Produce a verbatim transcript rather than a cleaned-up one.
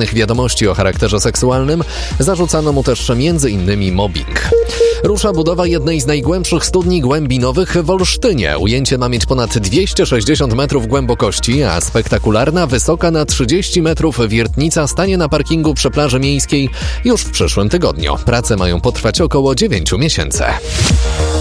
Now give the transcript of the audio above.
niejawnych wiadomości o charakterze seksualnym. Zarzucano mu też między innymi mobbing. Rusza budowa jednej z najgłębszych studni głębinowych w Olsztynie. Ujęcie ma mieć ponad dwieście sześćdziesiąt metrów głębokości, a spektakularna, wysoka na trzydzieści metrów wiertnica stanie na parkingu przy plaży miejskiej już w przyszłym tygodniu. Prace mają potrwać około dziewięć miesięcy.